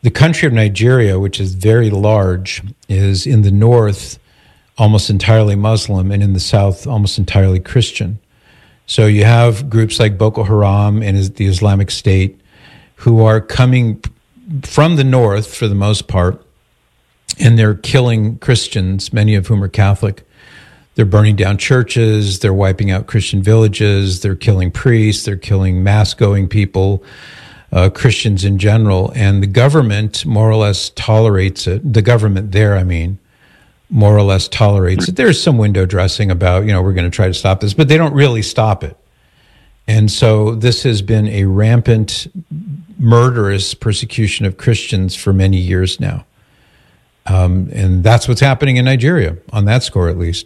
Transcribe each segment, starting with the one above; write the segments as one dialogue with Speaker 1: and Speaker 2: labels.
Speaker 1: The country of Nigeria, which is very large, is in the north almost entirely Muslim and in the south almost entirely Christian. So you have groups like Boko Haram and the Islamic State who are coming from the north for the most part, and they're killing Christians, many of whom are Catholic. They're burning down churches, they're wiping out Christian villages, they're killing priests, they're killing mass-going people, Christians in general, and the government more or less tolerates it. The government there, I mean, more or less tolerates it. There's some window dressing about, we're going to try to stop this, but they don't really stop it. And so this has been a rampant, murderous persecution of Christians for many years now. And that's what's happening in Nigeria, on that score at least.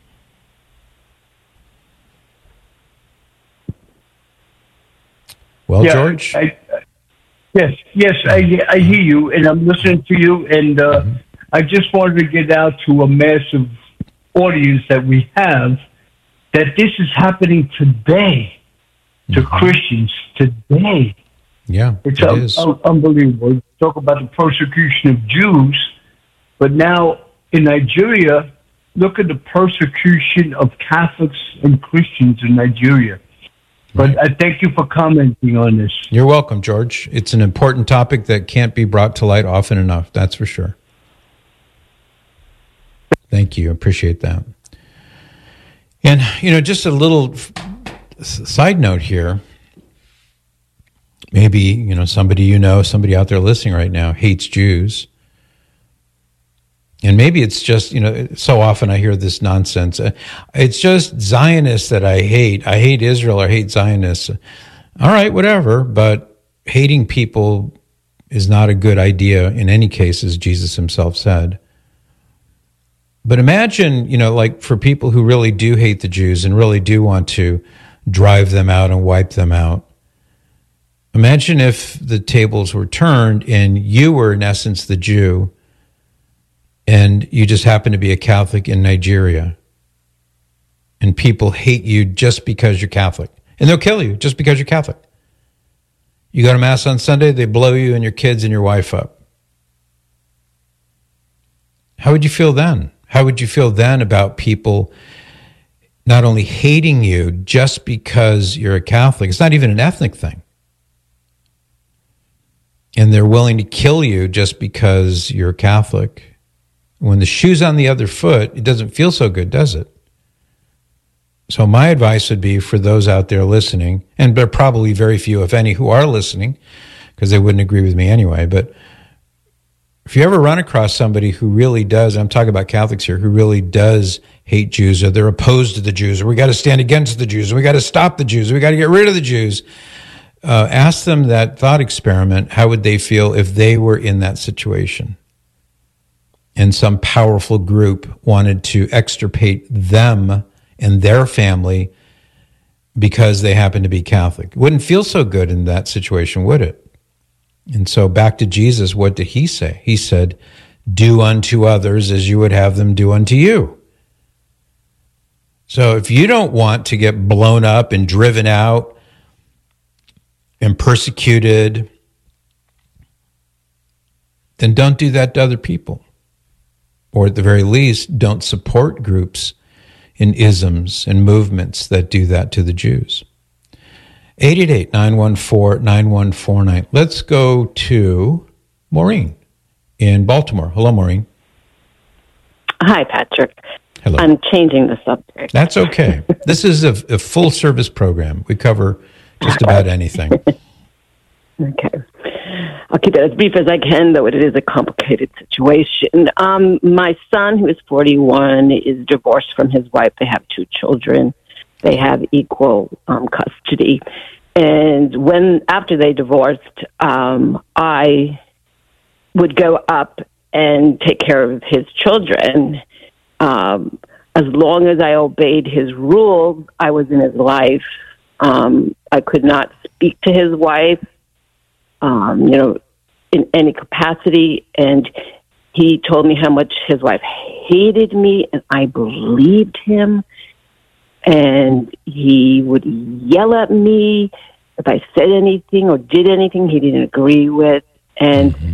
Speaker 1: Well, yeah, George?
Speaker 2: Yes, I hear you, and I'm listening to you, and I just wanted to get out to a massive audience that we have, that this is happening today to Christians, today.
Speaker 1: Yeah,
Speaker 2: it's unbelievable. Talk about the persecution of Jews, but now in Nigeria, look at the persecution of Catholics and Christians in Nigeria. But I thank you for commenting on this.
Speaker 1: You're welcome, George. It's an important topic that can't be brought to light often enough, that's for sure. Thank you. Appreciate that. And, just a little side note here. Maybe, somebody somebody out there listening right now hates Jews. And maybe it's just, so often I hear this nonsense. It's just Zionists that I hate. I hate Israel or hate Zionists. All right, whatever. But hating people is not a good idea in any case, as Jesus himself said. But imagine, like for people who really do hate the Jews and really do want to drive them out and wipe them out. Imagine if the tables were turned and you were, in essence, the Jew, and you just happen to be a Catholic in Nigeria, and people hate you just because you're Catholic, and they'll kill you just because you're Catholic. You go to Mass on Sunday, they blow you and your kids and your wife up. How would you feel then? How would you feel then about people not only hating you just because you're a Catholic? It's not even an ethnic thing. And they're willing to kill you just because you're Catholic. When the shoe's on the other foot, it doesn't feel so good, does it? So my advice would be for those out there listening, and there are probably very few, if any, who are listening, because they wouldn't agree with me anyway, but if you ever run across somebody who really does, and I'm talking about Catholics here, who really does hate Jews, or they're opposed to the Jews, or we got to stand against the Jews, or we got to stop the Jews, or we got to get rid of the Jews, ask them that thought experiment. How would they feel if they were in that situation and some powerful group wanted to extirpate them and their family because they happen to be Catholic? It wouldn't feel so good in that situation, would it? And so back to Jesus, what did he say? He said, do unto others as you would have them do unto you. So if you don't want to get blown up and driven out and persecuted, then don't do that to other people. Or at the very least, don't support groups in isms and movements that do that to the Jews. 888-914-9149. Let's go to Maureen in Baltimore. Hello, Maureen.
Speaker 3: Hi, Patrick.
Speaker 1: Hello.
Speaker 3: I'm changing the subject.
Speaker 1: That's okay. This is a full-service program. We cover just about anything.
Speaker 3: Okay. I'll keep it as brief as I can, though it is a complicated situation. My son, who is 41, is divorced from his wife. They have 2 children. They have equal custody. And after they divorced, I would go up and take care of his children. As long as I obeyed his rules, I was in his life. I could not speak to his wife, in any capacity. And he told me how much his wife hated me, and I believed him. And he would yell at me if I said anything or did anything he didn't agree with. And